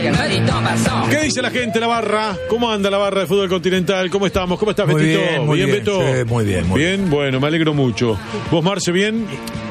¿Qué dice la gente, la barra? ¿Cómo anda la barra de fútbol continental? ¿Cómo estamos? ¿Cómo estás, Betito? Muy bien, Beto? sí, muy bien. Bien, bueno, me alegro mucho. ¿Vos, Marce, bien?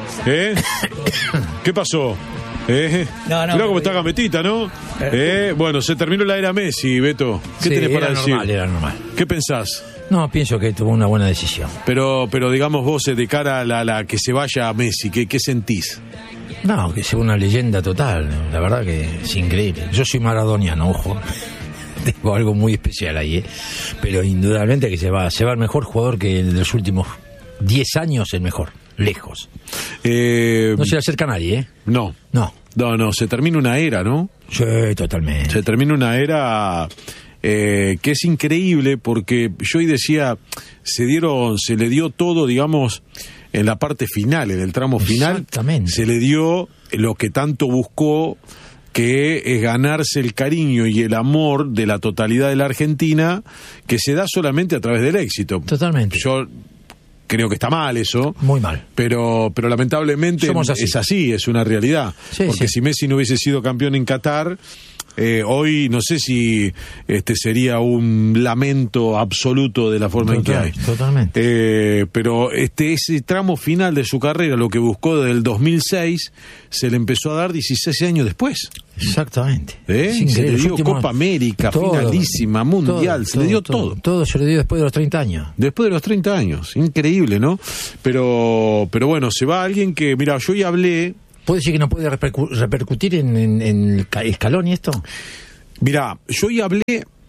¿Qué pasó? No, mirá cómo está Gambetita, ¿no? Bueno, se terminó la era Messi, Beto. ¿Qué tenés para decir? Era normal. ¿Qué pensás? No, pienso que tuvo una buena decisión. Pero digamos vos, de cara a la que se vaya a Messi, ¿qué sentís? No, que sea una leyenda total. La verdad que es increíble. Yo soy maradoniano, ojo. Tengo algo muy especial ahí, Pero indudablemente que se va el mejor jugador que de los últimos 10 años, el mejor. Lejos. No se le acerca a nadie, No, se termina una era, ¿no? Sí, totalmente. Se termina una era que es increíble porque yo hoy decía, se le dio todo, digamos, en la parte final, en el tramo final. Exactamente. Se le dio lo que tanto buscó, que es ganarse el cariño y el amor de la totalidad de la Argentina, que se da solamente a través del éxito. Totalmente. Yo creo que está mal eso. Muy mal. Pero lamentablemente es así, es una realidad. Sí, porque sí. si Messi no hubiese sido campeón en Qatar, hoy no sé si sería un lamento absoluto de la forma en que hay. Totalmente. Pero ese tramo final de su carrera, lo que buscó desde el 2006, se le empezó a dar 16 años después. Exactamente. Se le dio Copa América, finalísima, Mundial, se le dio todo. Todo se le dio después de los 30 años. Después de los 30 años, increíble, ¿no? Pero bueno, se va alguien que, mira, yo ya hablé. ¿Puede decir que no puede repercutir en Scaloni esto? Mira, yo ya hablé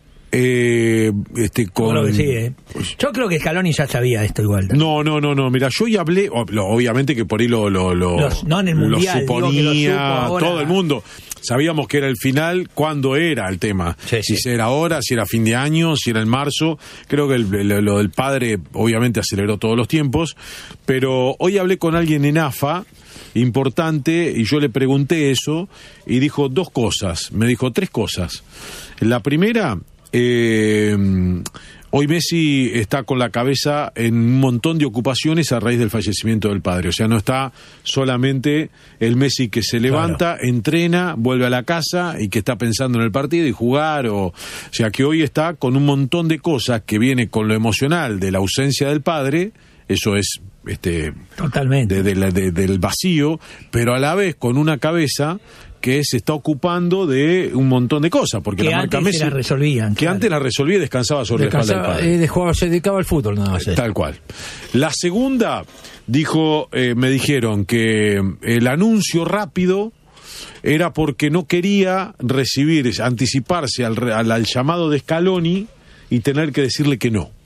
con... Creo que sí, Yo creo que Scaloni ya sabía esto igual. No, mira, yo ya hablé, obviamente que por ahí no en el mundial, suponía todo el mundo. Sabíamos que era el final, cuándo era el tema. Si era ahora, si era fin de año, si era en marzo. Creo que lo del padre obviamente aceleró todos los tiempos. Pero hoy hablé con alguien en AFA, importante, y yo le pregunté eso, y dijo dos cosas. Me dijo tres cosas. La primera... hoy Messi está con la cabeza en un montón de ocupaciones a raíz del fallecimiento del padre. O sea, no está solamente el Messi que se levanta, entrena, vuelve a la casa y que está pensando en el partido y jugar. O sea, que hoy está con un montón de cosas que viene con lo emocional de la ausencia del padre. Eso es totalmente del vacío, pero a la vez con una cabeza que se está ocupando de un montón de cosas, porque que la marca Messi la resolvían, que antes la resolvía y descansaba sobre la espalda del padre. Se dedicaba al fútbol nada más. Tal cual. La segunda, me dijeron que el anuncio rápido era porque no quería anticiparse al llamado de Scaloni y tener que decirle que no.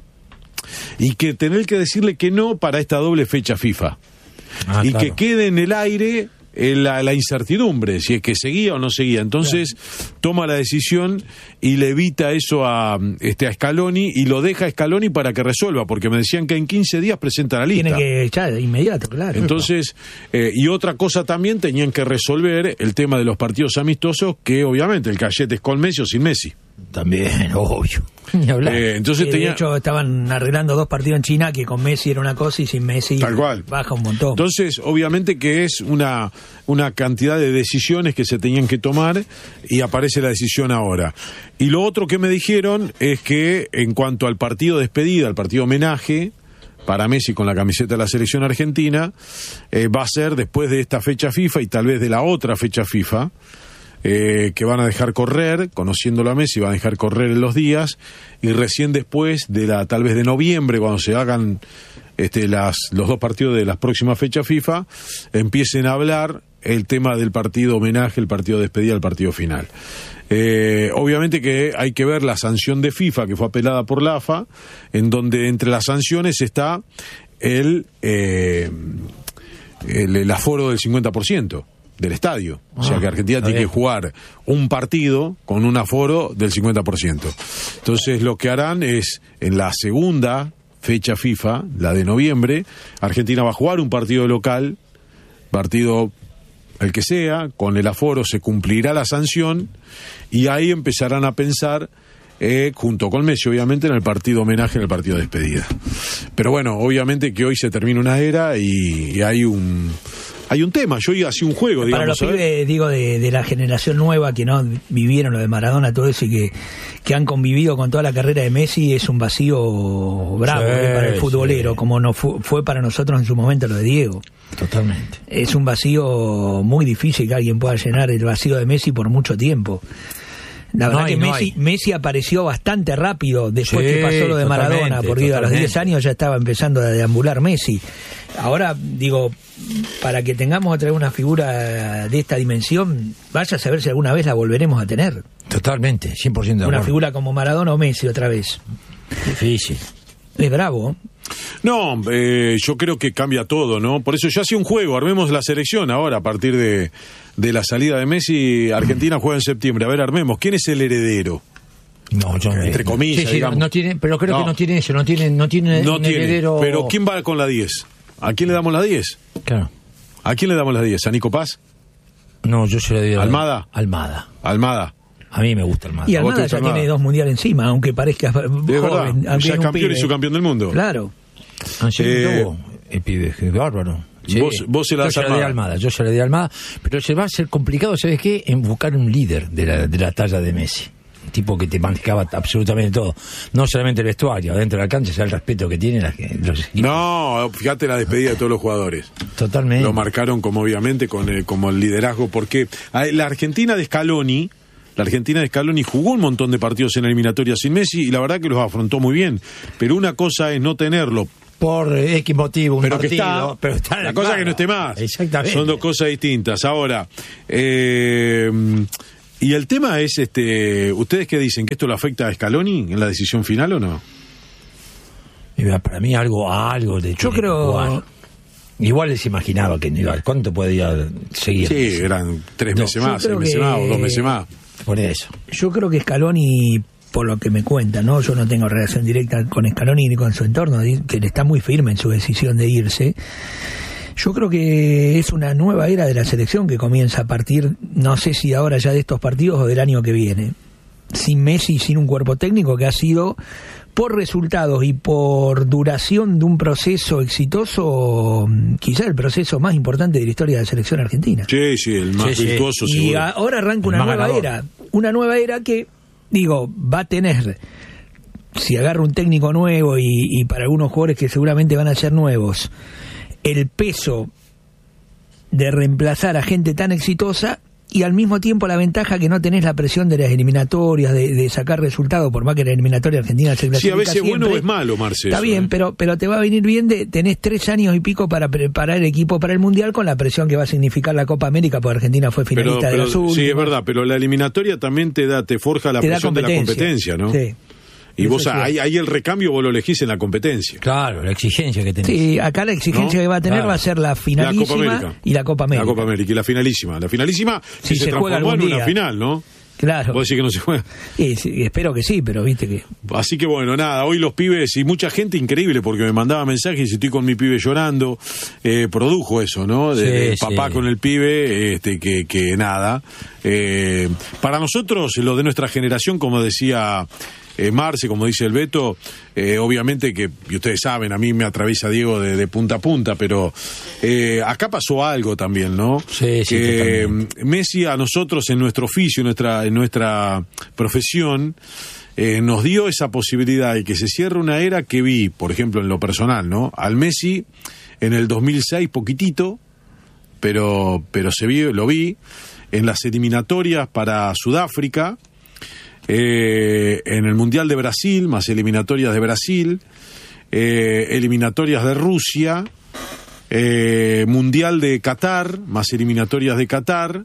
Y que tener que decirle que no para esta doble fecha FIFA. Y claro, que quede en el aire la incertidumbre, si es que seguía o no seguía. Entonces toma la decisión y le evita eso a Scaloni y lo deja a Scaloni para que resuelva, porque me decían que en 15 días presenta la lista. Tiene que echar de inmediato, claro. Entonces, y otra cosa también, tenían que resolver el tema de los partidos amistosos, que obviamente el cachete es con Messi o sin Messi. También, obvio. Entonces de hecho estaban arreglando 2 partidos en China que con Messi era una cosa y sin Messi tal cual baja un montón. Entonces obviamente que es una cantidad de decisiones que se tenían que tomar y aparece la decisión ahora. Y lo otro que me dijeron es que en cuanto al partido despedida, al partido homenaje para Messi con la camiseta de la selección argentina, va a ser después de esta fecha FIFA y tal vez de la otra fecha FIFA, que van a dejar correr, conociéndolo a Messi, van a dejar correr en los días, y recién después tal vez de noviembre, cuando se hagan los 2 partidos de las próximas fechas FIFA, empiecen a hablar el tema del partido homenaje, el partido despedida, el partido final. Obviamente que hay que ver la sanción de FIFA, que fue apelada por la AFA, en donde entre las sanciones está el aforo del 50%. Del estadio. O sea que Argentina tiene que jugar un partido con un aforo del 50%. Entonces lo que harán es, en la segunda fecha FIFA, la de noviembre, Argentina va a jugar un partido local, partido el que sea, con el aforo se cumplirá la sanción y ahí empezarán a pensar junto con Messi, obviamente, en el partido homenaje, en el partido de despedida. Pero bueno, obviamente que hoy se termina una era y hay un tema. Yo hacía un juego, digamos. Para los pibes, digo, de la generación nueva que no vivieron lo de Maradona, todo eso, y que han convivido con toda la carrera de Messi, es un vacío bravo para el futbolero, como no fue para nosotros en su momento lo de Diego. Totalmente. Es un vacío muy difícil que alguien pueda llenar el vacío de Messi por mucho tiempo. La verdad que Messi apareció bastante rápido después que pasó lo de Maradona, porque a los 10 años ya estaba empezando a deambular Messi. Ahora, digo, para que tengamos otra vez una figura de esta dimensión, vaya a saber si alguna vez la volveremos a tener. Totalmente, 100% de acuerdo. Una figura como Maradona o Messi otra vez. Difícil. Es bravo. No, yo creo que cambia todo, ¿no? Por eso yo hacía un juego, armemos la selección ahora, a partir de la salida de Messi. Argentina juega en septiembre, a ver, armemos. ¿Quién es el heredero? No, yo entre comillas, digamos. No tiene, pero creo que no tiene eso, no tiene un heredero. Pero ¿quién va con la 10? ¿A quién le damos la 10? Claro. ¿A quién le damos la 10? ¿A Nico Paz? No, yo se le doy a ¿Almada? Almada. A mí me gusta Almada. Y Almada ya tiene 2 mundiales encima, aunque parezca joven. Ya es campeón y subcampeón del mundo. Claro. El pibe, es bárbaro. Sí. Vos se la das a Almada. Yo se la doy a Almada, pero se va a ser complicado, ¿sabes qué? En buscar un líder de la talla de Messi. Un tipo que te manejaba absolutamente todo. No solamente el vestuario, dentro de la cancha, ya el respeto que tiene los equipos. No, fíjate la despedida de todos los jugadores. Totalmente. Lo marcaron como obviamente como el liderazgo, porque la Argentina de Scaloni jugó un montón de partidos en la eliminatoria sin Messi y la verdad que los afrontó muy bien. Pero una cosa es no tenerlo por X motivo, un pero partido, pero está la cosa que no esté más. Exactamente. Son dos cosas distintas. Ahora, y el tema es, ¿ustedes qué dicen? ¿Que esto lo afecta a Scaloni en la decisión final o no? Para mí algo de... Yo creo... Igual les imaginaba que ¿cuánto podía seguir? Sí, eran 3 meses más, 6 meses más o 2 meses más. Por eso. Yo creo que Scaloni, por lo que me cuentan, ¿no? Yo no tengo relación directa con Scaloni ni con su entorno, que él está muy firme en su decisión de irse. Yo creo que es una nueva era de la selección que comienza a partir, no sé si ahora ya de estos partidos o del año que viene. Sin Messi, sin un cuerpo técnico que ha sido, por resultados y por duración de un proceso exitoso, quizá el proceso más importante de la historia de la selección argentina. Sí, el más virtuoso. Y seguro. Ahora arranca una nueva era que, va a tener, si agarra un técnico nuevo y para algunos jugadores que seguramente van a ser nuevos, el peso de reemplazar a gente tan exitosa y al mismo tiempo la ventaja que no tenés la presión de las eliminatorias, de sacar resultados, por más que la eliminatoria argentina se clasifica. Sí, a veces siempre. Bueno o es malo, Marcelo. Está bien, pero te va a venir bien tenés 3 años y pico para preparar el equipo para el Mundial con la presión que va a significar la Copa América, porque Argentina fue finalista de los últimos. Sí, es verdad, pero la eliminatoria también te forja la presión de la competencia, ¿no? Sí. Y vos ahí el recambio vos lo elegís en la competencia. Claro, la exigencia que tenés. Sí, acá la exigencia que va a tener va a ser la finalísima y la Copa América. La Copa América y la finalísima. La finalísima si se transformó en una final, ¿no? Claro. ¿Vos decís que no se juega? Sí, espero que sí, pero viste que... Así que bueno, nada, hoy los pibes y mucha gente increíble, porque me mandaba mensajes y estoy con mi pibe llorando, produjo eso, ¿no? De papá con el pibe, que nada. Para nosotros, lo de nuestra generación, como decía... Marce, como dice el Beto, obviamente que, y ustedes saben, a mí me atraviesa Diego de punta a punta, pero acá pasó algo también, ¿no? Sí, que Messi a nosotros en nuestro oficio, en nuestra profesión, nos dio esa posibilidad de que se cierre una era que vi, por ejemplo, en lo personal, ¿no? Al Messi en el 2006 poquitito, pero lo vi en las eliminatorias para Sudáfrica, en el Mundial de Brasil, más eliminatorias de Brasil, eliminatorias de Rusia, Mundial de Qatar, más eliminatorias de Qatar,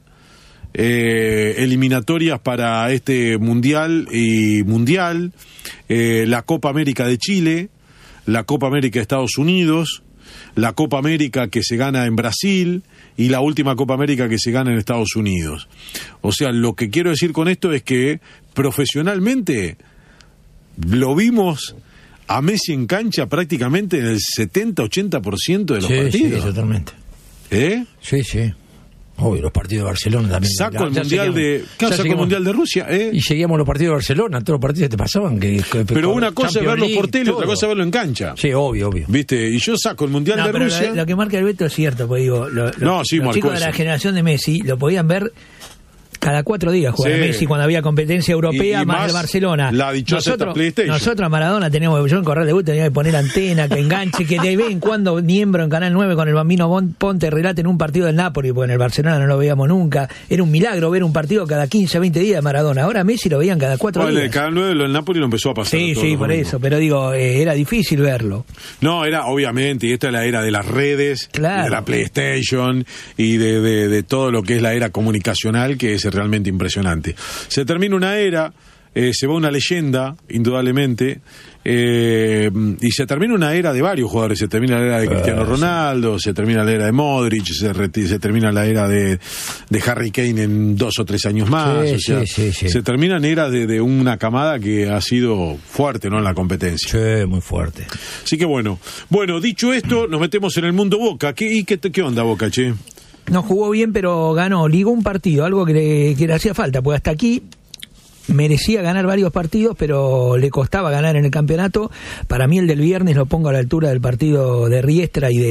eliminatorias para este Mundial y Mundial, la Copa América de Chile, la Copa América de Estados Unidos, la Copa América que se gana en Brasil y la última Copa América que se gana en Estados Unidos. O sea, lo que quiero decir con esto es que profesionalmente lo vimos a Messi en cancha prácticamente en el 70-80% de los partidos. Sí, totalmente. ¿Eh? Sí. Obvio, los partidos de Barcelona también. Saco el Mundial el Mundial de Rusia, Y seguíamos los partidos de Barcelona, todos los partidos te pasaban. Pero una cosa es verlo por tele, otra cosa es verlo en cancha. Sí, obvio. ¿Viste? Y yo saco el Mundial de Rusia. Lo que marca el Beto es cierto, porque digo, los chicos de la generación de Messi lo podían ver cada 4 días jugar a Messi cuando había competencia europea más el Barcelona. La dichosa PlayStation. Nosotros a Maradona teníamos, yo en Corral de Bus tenía que poner antena, que enganche, que de vez en cuando Niembro en Canal 9 con el Bambino Ponte relate en un partido del Napoli, porque en el Barcelona no lo veíamos nunca. Era un milagro ver un partido cada 15, 20 días de Maradona. Ahora Messi lo veían cada 4 días. El Canal 9 el Napoli lo empezó a pasar. Sí, por eso, pero digo, era difícil verlo. No, era obviamente, y esta es la era de las redes, de la PlayStation y de todo lo que es la era comunicacional, que es realmente impresionante. Se termina una era, se va una leyenda, indudablemente, y se termina una era de varios jugadores. Se termina la era de Cristiano Ronaldo, se termina la era de Modric, se termina la era de Harry Kane en 2 o 3 años más. Se termina en era de una camada que ha sido fuerte, ¿no?, en la competencia. Sí, muy fuerte. Así que bueno, dicho esto, nos metemos en el mundo Boca. ¿Qué onda Boca, che? No jugó bien, pero ligó un partido, algo que le hacía falta, porque hasta aquí merecía ganar varios partidos, pero le costaba ganar en el campeonato. Para mí el del viernes lo pongo a la altura del partido de Riestra y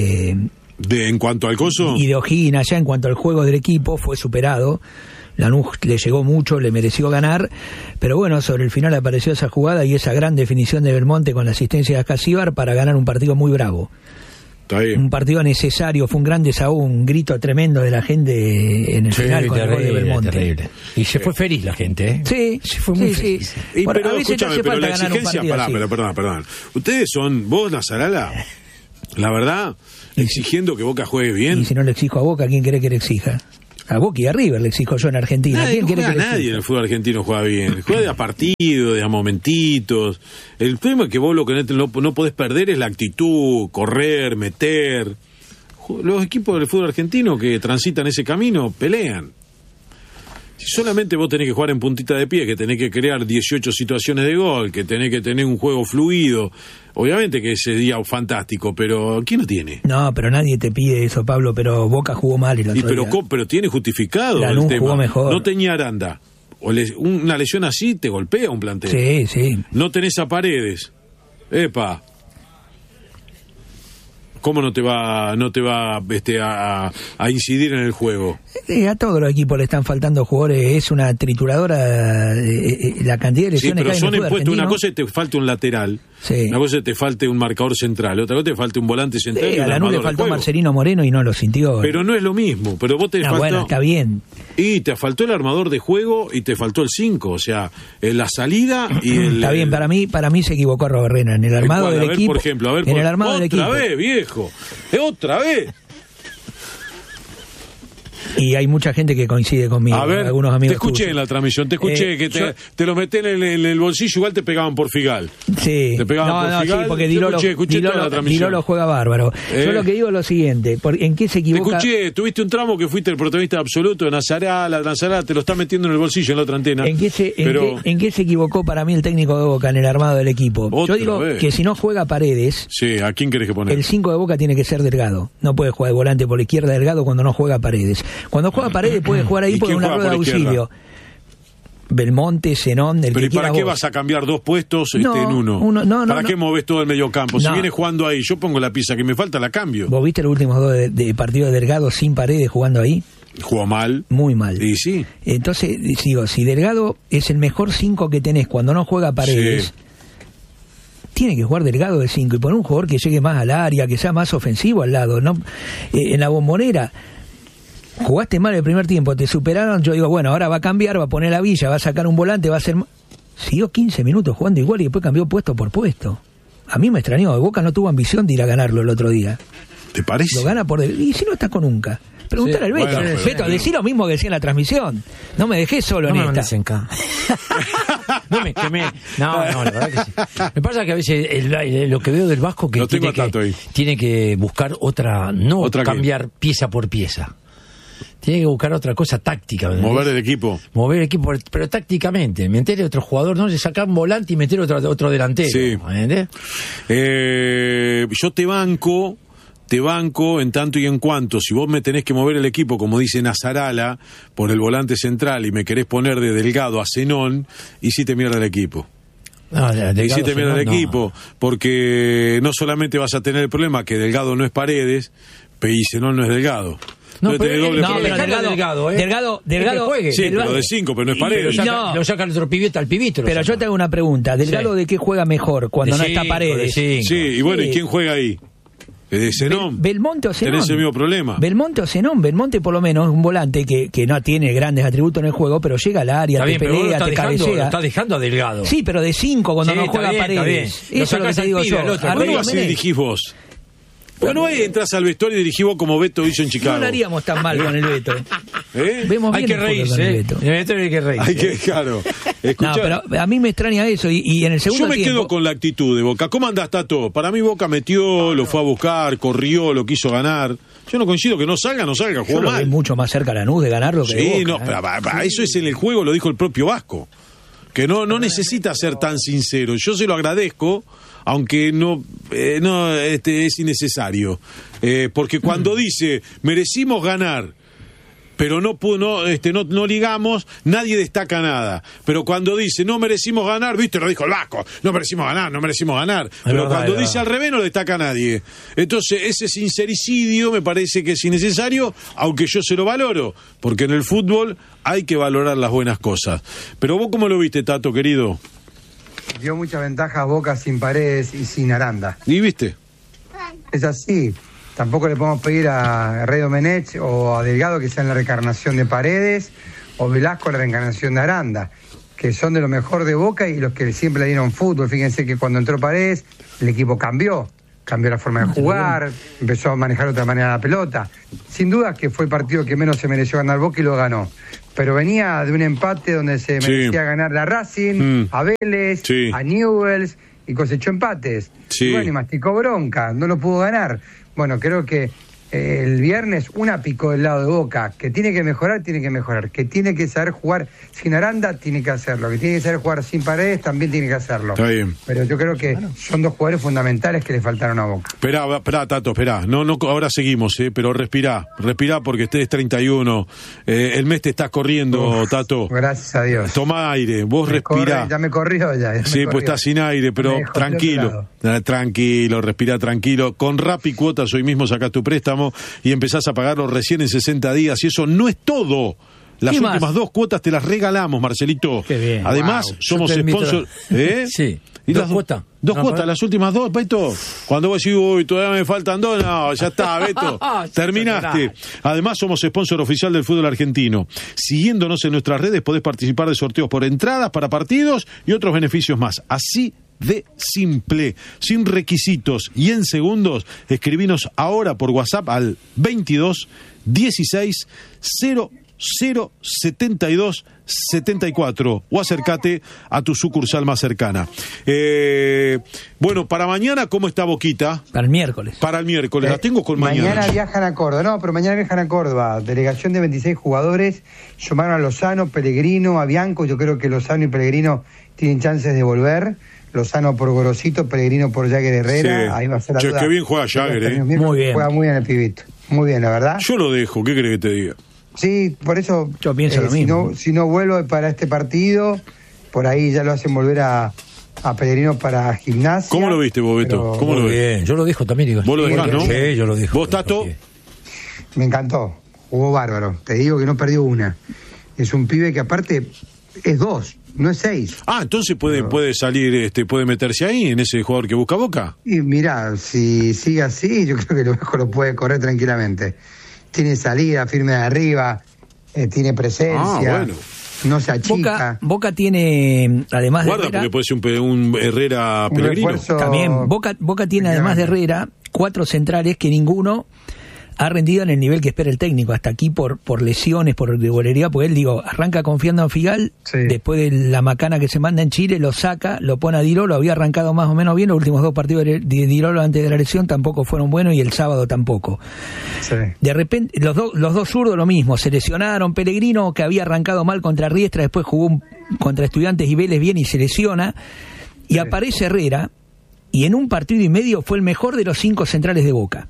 en cuanto al coso y de O'Higgins. Allá en cuanto al juego del equipo fue superado. Lanús le llegó mucho, le mereció ganar, pero bueno, sobre el final apareció esa jugada y esa gran definición de Belmonte con la asistencia de Ascasíbar para ganar un partido muy bravo. Un partido necesario, fue un gran desahogo, un grito tremendo de la gente en el final con el gol de Belmonte. Terrible. Y se fue feliz la gente, ¿eh? Sí, se fue muy feliz. Pero a veces escúchame, pero la exigencia, perdón. Ustedes son, vos, Nasarala, la verdad, exigiendo que Boca juegue bien. Y si no le exijo a Boca, ¿quién quiere que le exija? A Boca y a River le exijo yo en Argentina. Nadie en el fútbol argentino juega bien. Juega de a partidos, de a momentitos. El problema es que vos lo que no podés perder es la actitud, correr, meter. Los equipos del fútbol argentino que transitan ese camino pelean. Si solamente vos tenés que jugar en puntita de pie, que tenés que crear 18 situaciones de gol, que tenés que tener un juego fluido, obviamente que ese día es fantástico, pero ¿quién lo tiene? No, pero nadie te pide eso, Pablo, pero Boca jugó mal el otro día. Pero tiene justificado Lanús el tema. Jugó mejor. No tenía Aranda. Una lesión así te golpea un plantel. Sí. No tenés a Paredes. Epa. ¿Cómo no te va a incidir en el juego? A todos los equipos le están faltando jugadores, es una trituradora la cantidad de lesiones. Sí, pero que hay son en el impuestos. Una cosa es que te falte un lateral, una cosa es que te falte un marcador central, otra cosa es que te falte un volante central. A Lanús le faltó Marcelino Moreno y no lo sintió. Pero no es lo mismo. Pero vos te faltó. Bueno, está bien. Y te faltó el armador de juego y te faltó el 5, o sea, la salida y el. Está bien, para mí se equivocó Roberrena en el armado del equipo. Por ejemplo, en el armado del equipo. Otra vez, viejo. Otra vez. Y hay mucha gente que coincide conmigo. A ver, algunos amigos te escuché tuyos en la transmisión, te escuché que te lo metés en el bolsillo, igual te pegaban por Figal. Sí. Te pegaban por Figal. Sí, porque Dilolo juega bárbaro. Yo lo que digo es lo siguiente, ¿en qué se equivoca? Te escuché, tuviste un tramo que fuiste el protagonista absoluto de Nasarala te lo está metiendo en el bolsillo en la otra antena. ¿En qué se equivocó para mí el técnico de Boca en el armado del equipo? Yo digo que si no juega Paredes, sí, ¿a quién querés que poner? El 5 de Boca tiene que ser Delgado. No puede jugar de volante por la izquierda Delgado cuando no juega Paredes. Cuando juega Paredes puede jugar ahí por una rueda de auxilio. Belmonte, Zenón, el pero que ¿y para qué vas a cambiar 2 puestos en uno? ¿Para qué movés todo el mediocampo? Si viene jugando ahí, yo pongo la pieza que me falta, la cambio. ¿Vos viste los últimos 2 de partido de Delgado sin Paredes jugando ahí? Jugó mal. Muy mal. Y sí. Entonces, digo, si Delgado es el mejor 5 que tenés cuando no juega Paredes, tiene que jugar Delgado de 5 y poner un jugador que llegue más al área, que sea más ofensivo al lado. ¿No? En la Bombonera jugaste mal el primer tiempo, te superaron, yo digo, bueno, ahora va a cambiar, va a poner la Villa, va a sacar un volante, va a hacer... Siguió 15 minutos jugando igual y después cambió puesto por puesto. A mí me extrañó, Boca no tuvo ambición de ir a ganarlo el otro día. ¿Te parece? Lo gana por... Y si no está con nunca. Preguntale al Beto. Bueno, Beto, decí lo mismo que decía en la transmisión. No me dejé solo en esta. No me quemé. No, la verdad que sí. Me pasa que a veces lo que veo del Vasco que tiene que buscar otra cambiar pieza por pieza. Tiene que buscar otra cosa táctica. Mover el equipo, pero tácticamente. Meter otro jugador, no sacar un volante y meter otro delantero. Sí. ¿Entendés? Yo te banco te banco en tanto y en cuanto, si vos me tenés que mover el equipo, como dice Nasarala, por el volante central y me querés poner de Delgado a Zenón, y si te mierda el equipo. Y si te mierda el equipo, porque no solamente vas a tener el problema que Delgado no es Paredes, y Zenón no es Delgado. Pero Delgado, sí, pero de 5, pero no es Paredes. Lo saca el otro pibito al pibito. Pero yo te hago una pregunta, ¿Delgado de qué juega mejor cuando no está Paredes? Sí, y bueno, ¿y quién juega ahí? ¿De Zenón? Belmonte o Zenón. Tenés el mismo problema. Belmonte o Zenón. Belmonte por lo menos es un volante que no tiene grandes atributos en el juego, pero llega al área, te pelea, te cabecea. Lo está dejando a Delgado. Sí, pero de 5 cuando no juega Paredes. Eso es lo que te digo yo. ¿Cómo así dirigís vos? Bueno, ahí entras al vestuario y dirigís vos como Beto hizo en Chicago. No lo haríamos tan mal con el Beto. Hay que reírse. Hay que, claro. No, pero a mí me extraña eso. Y en el segundo tiempo... Yo me quedo con la actitud de Boca. ¿Cómo andás, Tato? Para mí Boca metió, lo fue a buscar, corrió, lo quiso ganar. Yo no coincido que no salga, jugó mal. Es mucho más cerca a Lanús de ganarlo que de Boca. Sí, no, pero eso es en el juego, lo dijo el propio Vasco. Que no necesita ser tan sincero. Yo se lo agradezco, aunque es innecesario. Porque cuando dice, merecimos ganar, pero no ligamos, nadie destaca nada. Pero cuando dice, no merecimos ganar, viste, lo dijo el Vasco, no merecimos ganar. Pero cuando dice al revés, no destaca a nadie. Entonces, ese sincericidio me parece que es innecesario, aunque yo se lo valoro, porque en el fútbol hay que valorar las buenas cosas. Pero vos, ¿cómo lo viste, Tato, querido? Dio mucha ventaja a Boca sin Paredes y sin Aranda. ¿Y viste? Es así. Tampoco le podemos pedir a Rey Domenech o a Delgado que sean la reencarnación de Paredes, o Velasco la reencarnación de Aranda, que son de lo mejor de Boca y los que siempre le dieron fútbol. Fíjense que cuando entró Paredes, el equipo cambió la forma de jugar, empezó a manejar de otra manera la pelota. Sin duda que fue el partido que menos se mereció ganar Boca y lo ganó. Pero venía de un empate donde se merecía ganar a Racing, a Vélez, a Newell's, y cosechó empates. Y bueno, y masticó bronca, no lo pudo ganar. Bueno, creo que el viernes una picó del lado de Boca, que tiene que mejorar, que tiene que saber jugar sin Aranda, tiene que hacerlo, que tiene que saber jugar sin Paredes, también tiene que hacerlo. Está bien. Pero yo creo que son dos jugadores fundamentales que le faltaron a Boca. Esperá, Tato, no, ahora seguimos, pero respirá porque estés 31, el mes te estás corriendo, Tato. Gracias a Dios. Toma aire, vos respirá. Ya me corrió ya. Sí, pues estás sin aire, pero tranquilo, respirá tranquilo. Con Rappi Cuotas hoy mismo sacás tu préstamo y empezás a pagarlo recién en 60 días, y eso no es todo. Las últimas 2 cuotas te las regalamos, Marcelito. Qué bien. Además, somos sponsor. Sí. ¿Y las cuotas? 2 cuotas, las últimas 2, Beto. Cuando vos decís, uy, todavía me faltan 2, no, ya está, Beto. Terminaste. Además, somos sponsor oficial del fútbol argentino. Siguiéndonos en nuestras redes, podés participar de sorteos por entradas para partidos y otros beneficios más. Así de simple, sin requisitos y en segundos. Escribinos ahora por WhatsApp al 22 16 0072 74 o acércate a tu sucursal más cercana. Bueno, para mañana, ¿cómo está Boquita? Para el miércoles. La tengo con mañana. Mañana viajan a Córdoba. Delegación de 26 jugadores. Llamaron a Lozano, Pellegrino, a Bianco. Yo creo que Lozano y Pellegrino tienen chances de volver. Lozano por Gorosito, Pellegrino por Jagger Herrera. Sí. Ahí va a ser la duda. Qué bien juega Jagger, Muy bien. Juega muy bien el pibito. Muy bien, la verdad. Yo lo dejo, ¿qué crees que te diga? Sí, por eso yo pienso lo mismo. Si no vuelvo para este partido, por ahí ya lo hacen volver a Pellegrino para Gimnasia. ¿Cómo lo viste, Bobeto? ¿Cómo lo ves? Bien, yo lo dejo también, digo. ¿Vos lo dejás, no? Sí, yo lo dejo. ¿Vos, Tato? Me encantó, jugó bárbaro. Te digo que no perdió una. Es un pibe que aparte es 2, no es 6. Ah, entonces puede salir, puede meterse ahí, en ese jugador que busca Boca. Y mirá, si sigue así, yo creo que lo mejor lo puede correr tranquilamente. Tiene salida, firme de arriba, tiene presencia, bueno. No se achica. Boca tiene, además Guarda, de Herrera, porque puede ser un Herrera Pellegrino. También, Boca tiene, además de Herrera, 4 centrales que ninguno ha rendido en el nivel que espera el técnico, hasta aquí por lesiones, por golería, porque él, arranca confiando en Figal, después de la macana que se manda en Chile, lo saca, lo pone a Di Lolo, había arrancado más o menos bien, los últimos 2 partidos de Di Lolo antes de la lesión tampoco fueron buenos, y el sábado tampoco. Sí. De repente, los dos zurdos lo mismo, se lesionaron. Pellegrino, que había arrancado mal contra Riestra, después jugó contra Estudiantes y Vélez bien y se lesiona, y aparece Herrera, y en un partido y medio fue el mejor de los 5 centrales de Boca.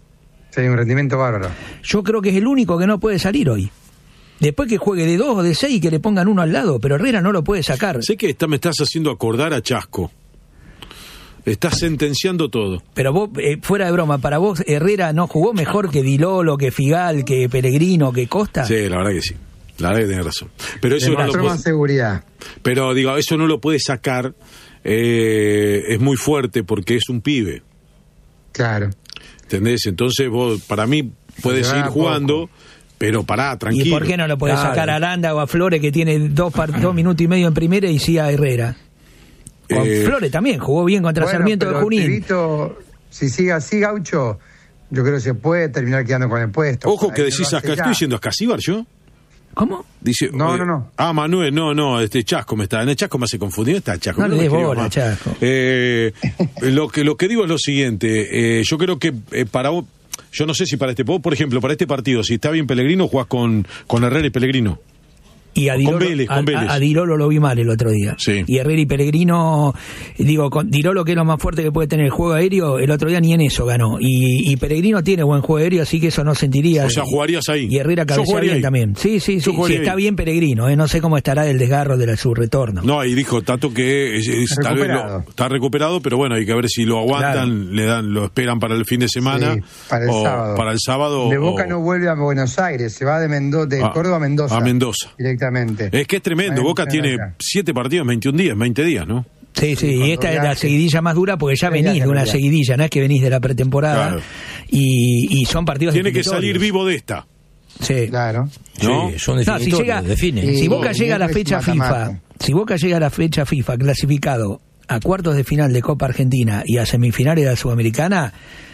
Sí, un rendimiento bárbaro. Yo creo que es el único que no puede salir hoy. Después que juegue de 2 o de 6 y que le pongan uno al lado, pero Herrera no lo puede sacar. Sé que me estás haciendo acordar a Chasco. Estás sentenciando todo. Pero vos, fuera de broma, para vos Herrera no jugó mejor que Di Lolo, que Figal, que Pellegrino, que Costa. Sí, la verdad que sí. La verdad que tenés razón. Pero eso no lo más seguridad. Pero digo, eso no lo puede sacar. Es muy fuerte porque es un pibe. Claro. ¿Entendés? Entonces vos, para mí, puedes seguir jugando, pero pará, tranquilo. ¿Y por qué no lo podés sacar a Aranda o a Flores, que tiene 2 minutos y medio en primera, y sí a Herrera? Con Flores también jugó bien contra Sarmiento de Junín. Pibito, si sigue así, Gaucho, yo creo que se puede terminar quedando con el puesto. Ojo que decís acá, ¿estoy diciendo Ascasíbar yo? ¿Cómo? Dice, no. Ah, Manuel, no, Chasco me está. En el Chasco me hace confundir, está Chasco. No le des bola, Chasco. Lo que digo es lo siguiente, yo creo que yo no sé si para por ejemplo, para este partido, si está bien Pellegrino, jugás con Herrera y Pellegrino. Y a Di Lolo lo vi mal el otro día. Sí. Y Herrera y Pellegrino, digo, con Di Lolo, que es lo más fuerte que puede tener el juego aéreo, el otro día ni en eso ganó. Y Pellegrino tiene buen juego aéreo, así que eso no sentiría. O sea, jugarías ahí. Y Herrera cabecea bien ahí también. Sí, está bien Pellegrino, no sé cómo estará el desgarro de su retorno. No, y dijo Tato que tal vez está recuperado, pero bueno, hay que ver si lo aguantan, lo esperan para el fin de semana. Sí, para el sábado. De Boca no vuelve a Buenos Aires, se va de Córdoba a Mendoza. A Mendoza. Directamente. Es que es tremendo. Boca tiene 7 partidos en 20 días, ¿no? Sí, y esta es la seguidilla más dura porque ya venís de una seguidilla, no es que venís de la pretemporada. Claro. Y son partidos tiene que salir vivo de esta. Sí. Claro. ¿No? Sí, son definitorios, si Boca llega a la fecha FIFA, clasificado a cuartos de final de Copa Argentina y a semifinales de la Sudamericana,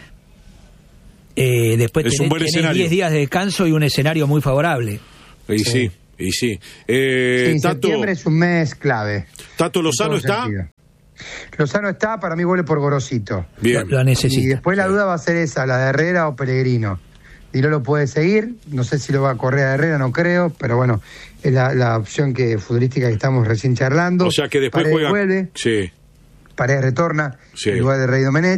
después tenés 10 días de descanso y un escenario muy favorable. Y sí. Tato, septiembre es un mes clave. ¿Tato Lozano está? Lozano está, para mí vuelve por Gorosito. Bien. Lo necesita. Y después la duda va a ser esa, la de Herrera o Pellegrino. Di Lolo puede seguir, no sé si lo va a correr a Herrera, no creo, pero bueno, es la opción futbolística que estamos recién charlando. O sea que después Paredes vuelve, sí. Paredes retorna en lugar de Rey Domenech.